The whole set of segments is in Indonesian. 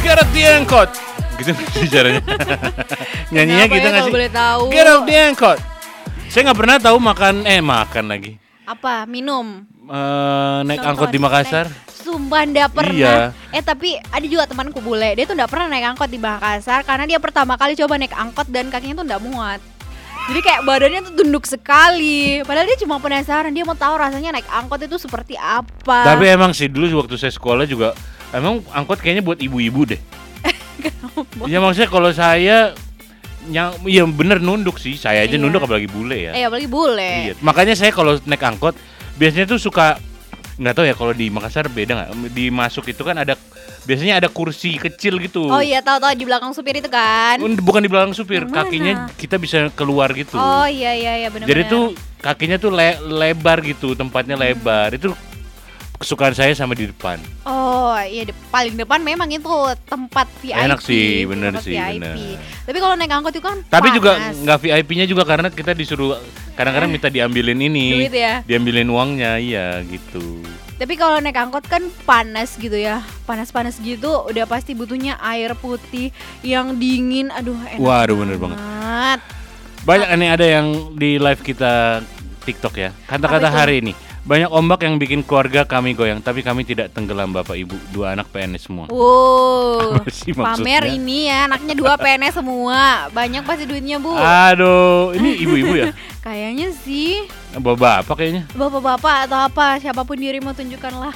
Get off the angkot. Gitu caranya. Nyanyinya gitu ya, nggak sih? Boleh tahu. Get off the angkot. Saya nggak pernah tahu makan lagi. Apa? Minum. Naik angkot di Makassar. Sumpah nggak pernah. Iya. Tapi ada juga temanku bule, dia tuh nggak pernah naik angkot di Makassar karena dia pertama kali coba naik angkot dan kakinya tuh nggak muat. Jadi kayak badannya tuh tunduk sekali. Padahal dia cuma penasaran, dia mau tahu rasanya naik angkot itu seperti apa. Tapi emang sih dulu waktu saya sekolah juga emang angkot kayaknya buat ibu-ibu deh. Ya maksudnya kalau saya ya bener nunduk sih, saya aja nunduk apalagi bule ya. Apalagi bule. Iya. Makanya saya kalau naik angkot biasanya tuh suka nggak tahu ya kalau di Makassar beda nggak? Di masuk itu kan biasanya ada kursi kecil gitu. Oh iya, tahu di belakang supir itu kan. Bukan di belakang supir, kakinya kita bisa keluar gitu. Oh iya benar-benar. Jadi tuh kakinya tuh lebar gitu, tempatnya lebar. Itu kesukaan saya sama di depan. Oh iya, paling depan memang itu tempat VIP. Enak sih, bener sih, VIP. bener. Tapi kalau naik angkot itu kan Tapi panas. juga nggak VIP-nya juga karena kita disuruh kadang-kadang minta diambilin ini, duit ya? diambilin uangnya, iya gitu. Tapi kalau naik angkot kan panas gitu ya, panas-panas gitu, udah pasti butuhnya air putih yang dingin. Aduh enak. Waduh bener banget. Banyak nih ada yang di live kita TikTok ya. Kata-kata hari ini. Banyak ombak yang bikin keluarga kami goyang, tapi kami tidak tenggelam Bapak Ibu, 2 anak PNS semua. Wow, Apa sih maksudnya? pamer ini ya, anaknya 2 PNS semua, banyak pasti duitnya Bu. Aduh, ini ibu-ibu ya? Kayaknya sih. Bapak-bapak kayaknya. Bapak-bapak atau apa, siapapun dirimu tunjukkanlah.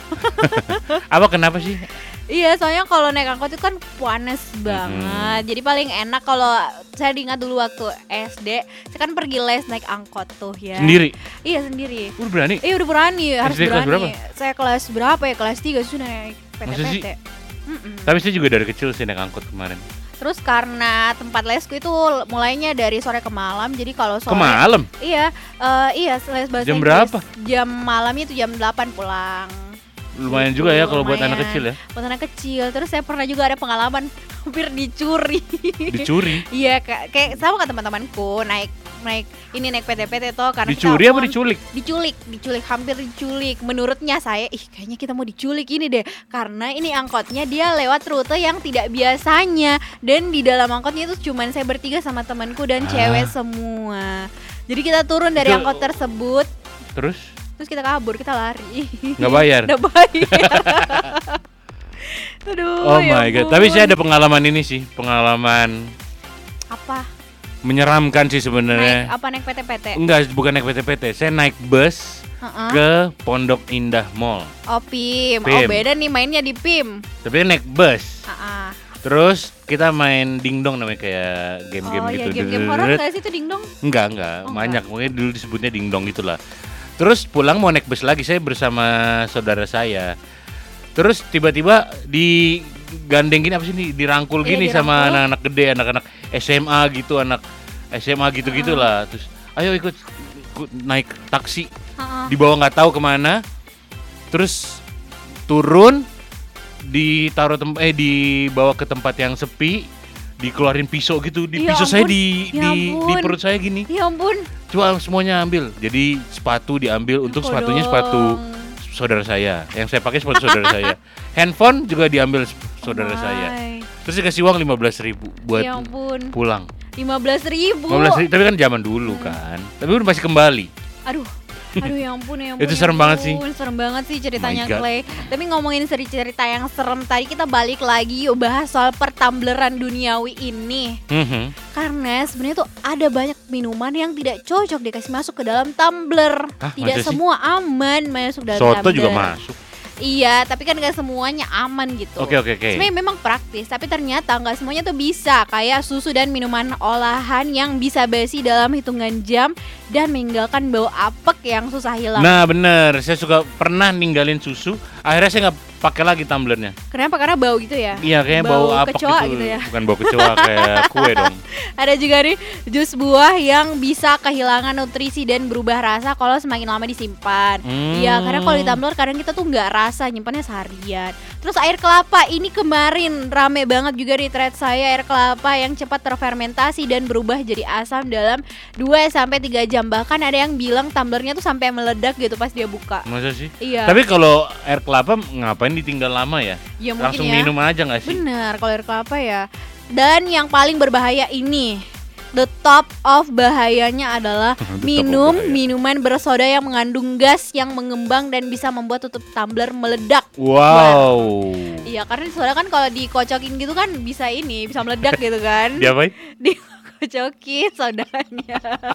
Apa kenapa sih? Iya, soalnya kalau naik angkot itu kan panas banget. Jadi paling enak kalau saya diingat dulu waktu SD, saya kan pergi les naik angkot tuh ya. Sendiri? Iya, sendiri. Udah berani? Iya, udah berani, harus SD kelas berapa? berani. Saya kelas berapa ya? Kelas 3 sudah naik Masa sih? PT-PT. Tapi saya juga dari kecil sih naik angkot kemarin. Terus karena tempat lesku itu mulainya dari sore ke malam, jadi kalau sore Ke malam? Iya, les bahasa Jam Inggris. berapa? Jam malamnya itu jam 8 pulang. Lumayan Gitu, juga ya kalau buat lumayan. anak kecil ya. Buat anak kecil. Terus saya pernah juga ada pengalaman hampir dicuri. Dicuri? Iya, kayak sama kan teman-temanku naik naik PT-PT toh karena Dicuri apa diculik? Diculik, hampir diculik. Menurutnya saya, kayaknya kita mau diculik ini deh. Karena ini angkotnya dia lewat rute yang tidak biasanya. Dan di dalam angkotnya itu cuman saya bertiga sama temanku dan cewek semua. Jadi kita turun dari angkot tersebut. Terus kita kabur, kita lari. Nggak bayar? Nggak bayar. Aduh, Oh my god, tapi saya ada pengalaman ini sih. Pengalaman apa? menyeramkan sih sebenarnya. Naik PT-PT? Enggak, bukan naik PT-PT. Saya naik bus ke Pondok Indah Mall. Oh PIM. Oh beda nih mainnya di PIM. Tapi naik bus. Ah. Terus kita main dingdong namanya kayak game-game gitu. Oh iya, game-game horor nggak sih itu dingdong? Enggak, banyak. Mungkin dulu disebutnya dingdong gitulah. Terus pulang mau naik bus lagi, saya bersama saudara saya. Terus tiba-tiba digandeng gini apa sih nih, dirangkul gini sama anak-anak gede, anak-anak SMA gitu, anak SMA gitu-gitulah. Terus ayo ikut naik taksi. Dibawa nggak tahu kemana. Terus turun dibawa ke tempat yang sepi, dikeluarin pisau gitu, pisau saya di perut saya gini. Ya ampun. Coba semuanya ambil. Jadi sepatu diambil, untuk sepatunya sepatu saudara saya. Yang saya pakai sepatu saudara saya. Handphone juga diambil saudara saya. Terus dikasih uang 15.000 buat pulang. 15.000. Tapi kan zaman dulu kan. Tapi udah masih kembali. Aduh ya ampun. Itu serem banget sih. Serem banget sih ceritanya Clay. Tapi ngomongin cerita yang serem tadi, kita balik lagi yuk bahas soal pertumbleran duniawi ini. Karena sebenarnya tuh ada banyak minuman yang tidak cocok dikasih masuk ke dalam tumbler. Tidak semua aman masuk dalam tumbler. Soto juga masuk. Iya, tapi kan gak semuanya aman gitu. Oke. Sebenarnya memang praktis, tapi ternyata gak semuanya tuh bisa. Kayak susu dan minuman olahan yang bisa basi dalam hitungan jam dan meninggalkan bau apek yang susah hilang. Nah bener, saya suka pernah ninggalin susu, akhirnya saya gak pakai lagi tumblernya. Kenapa? Karena bau gitu ya? Iya, kayaknya bau apek gitu ya? Bukan bau kecoa, kayak kue dong. Ada juga nih jus buah yang bisa kehilangan nutrisi dan berubah rasa kalau semakin lama disimpan. Iya, karena kalau di tumbler kadang kita tuh nggak rasa, nyimpannya seharian. Terus air kelapa, ini kemarin rame banget juga di thread saya. Air kelapa yang cepat terfermentasi dan berubah jadi asam dalam 2-3 jam. Bahkan ada yang bilang tumblernya tuh sampai meledak gitu pas dia buka. Masa sih? Iya. Tapi kalau air kelapa ngapain ditinggal lama ya? Ya mungkin Langsung ya. minum aja nggak sih? Bener, kalau air kelapa ya. Dan yang paling berbahaya ini, the top of bahayanya adalah The top of minum bahaya. minuman bersoda yang mengandung gas yang mengembang dan bisa membuat tutup tumbler meledak. Wow. Iya, karena soda kan kalau dikocokin gitu kan bisa meledak gitu kan. Diapain? Dikocokin sodanya.